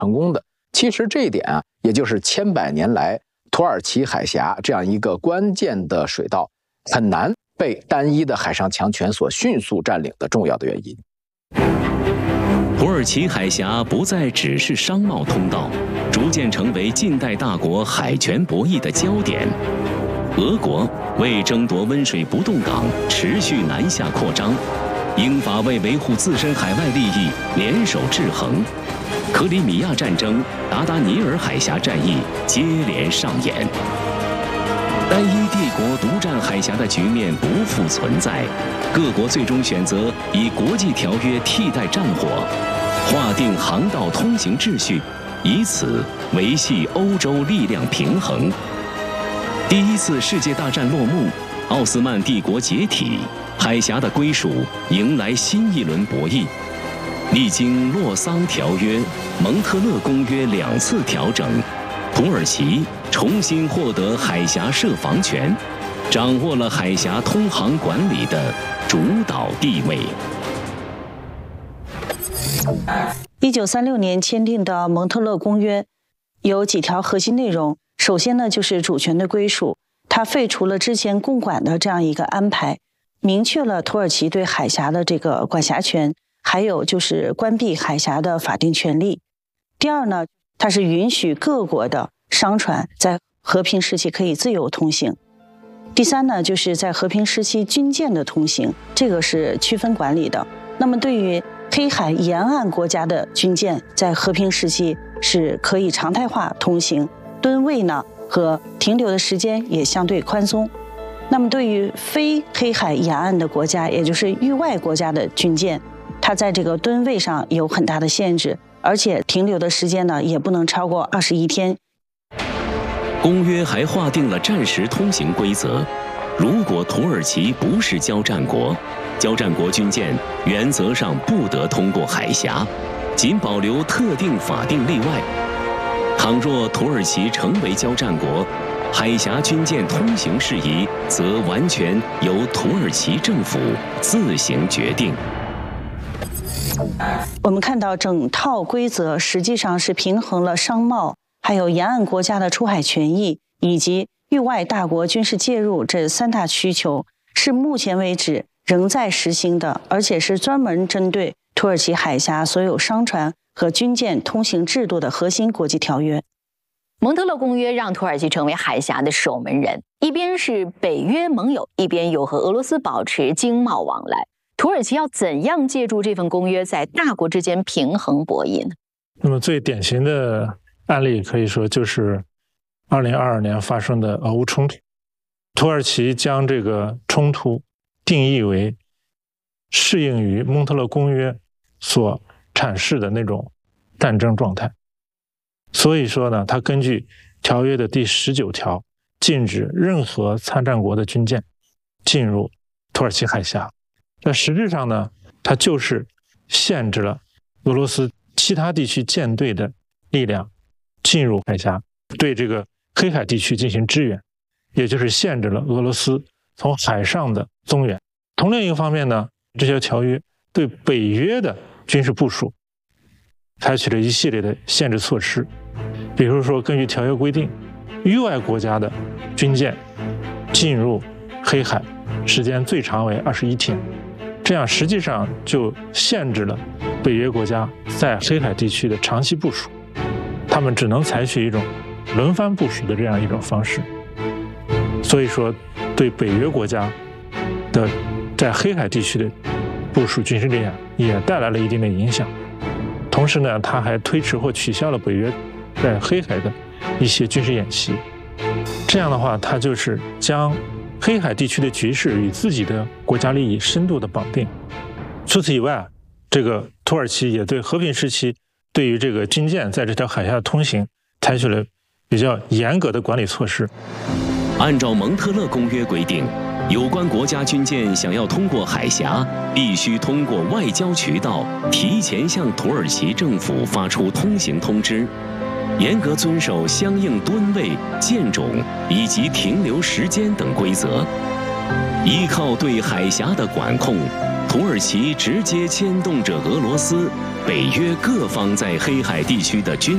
成功的。其实这一点啊，也就是千百年来土耳其海峡这样一个关键的水道很难被单一的海上强权所迅速占领的重要的原因。 土耳其海峡不再只是商贸通道，逐渐成为近代大国海权博弈的焦点。俄国为争夺温水不动港持续南下扩张，英法为维护自身海外利益联手制衡，克里米亚战争、达达尼尔海峡战役接连上演。单一帝国独占海峡的局面不复存在，各国最终选择以国际条约替代战火，划定航道通行秩序，以此维系欧洲力量平衡。第一次世界大战落幕，奥斯曼帝国解体，海峡的归属迎来新一轮博弈。历经洛桑条约、蒙特勒公约2次调整，土耳其重新获得海峡设防权，掌握了海峡通航管理的主导地位。 1936年签订的蒙特勒公约有几条核心内容。首先呢，就是主权的归属，它废除了之前共管的这样一个安排，明确了土耳其对海峡的这个管辖权，还有就是关闭海峡的法定权利。第二呢，它是允许各国的商船在和平时期可以自由通行。第三呢，就是在和平时期军舰的通行，这个是区分管理的。那么对于黑海沿岸国家的军舰，在和平时期是可以常态化通行，吨位呢和停留的时间也相对宽松。那么对于非黑海沿岸的国家，也就是域外国家的军舰，它在这个吨位上有很大的限制，而且停留的时间呢也不能超过21天。 公约还划定了战时通行规则，如果土耳其不是交战国，交战国军舰原则上不得通过海峡，仅保留特定法定例外。倘若土耳其成为交战国，海峡军舰通行事宜则完全由土耳其政府自行决定。 我们看到整套规则实际上是平衡了商贸，还有沿岸国家的出海权益，以及域外大国军事介入这3大需求，是目前为止仍在实行的，而且是专门针对土耳其海峡所有商船和军舰通行制度的核心国际条约。 蒙特勒公约让土耳其成为海峡的守门人，一边是北约盟友，一边又和俄罗斯保持经贸往来。土耳其要怎样借助这份公约在大国之间平衡博弈呢？ 那么最典型的案例可以说就是2022年发生的俄乌冲突。土耳其将这个冲突定义为适应于蒙特勒公约所阐释的那种战争状态。所以说呢，它根据条约的第19条，禁止任何参战国的军舰进入土耳其海峡。那实质上呢，它就是限制了俄罗斯其他地区舰队的力量进入海峡，对这个黑海地区进行支援，也就是限制了俄罗斯从海上的增援。从另一个方面呢，这些条约对北约的军事部署采取了一系列的限制措施。比如说，根据条约规定，域外国家的军舰进入黑海时间最长为21天，这样实际上就限制了北约国家在黑海地区的长期部署，他们只能采取一种轮番部署的这样一种方式。所以说，对北约国家的在黑海地区的部署军事力量也带来了一定的影响。同时呢，他还推迟或取消了北约在黑海的一些军事演习。这样的话，他就是将黑海地区的局势与自己的国家利益深度的绑定。除此以外，这个土耳其也对和平时期对于这个军舰在这条海峡的通行采取了比较严格的管理措施。 按照蒙特勒公约规定，有关国家军舰想要通过海峡，必须通过外交渠道提前向土耳其政府发出通行通知，严格遵守相应吨位、舰种以及停留时间等规则。依靠对海峡的管控，土耳其直接牵动着俄罗斯、北约各方在黑海地区的军